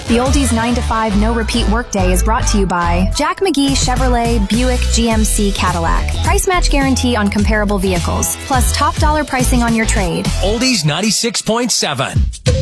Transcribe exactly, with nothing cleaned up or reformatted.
The Oldies nine to five No Repeat Workday is brought to you by Jack McGee Chevrolet Buick G M C Cadillac. Price match guarantee on comparable vehicles, plus top dollar pricing on your trade. Oldies ninety-six point seven.